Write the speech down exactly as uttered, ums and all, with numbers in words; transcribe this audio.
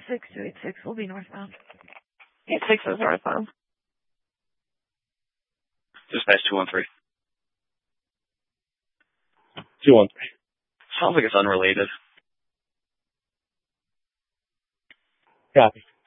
six two eight six will be northbound. eight six is northbound. Dispatch two one three. two one three. Sounds like it's unrelated. Copy.